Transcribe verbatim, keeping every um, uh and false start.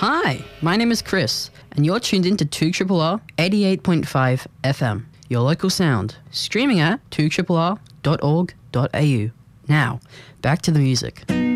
Hi, my name is Chris, and you're tuned in to two R R R eighty-eight point five F M, your local sound, streaming at two R R R dot org dot a u. Now, back to the music.